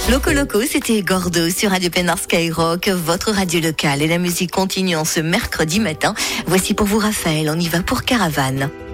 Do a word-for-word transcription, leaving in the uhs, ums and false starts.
Loco Loco, c'était Gordo sur Radio Pénard Skyrock, votre radio locale. Et la musique continue en ce mercredi matin. Voici pour vous Raphaël, on y va pour Caravane.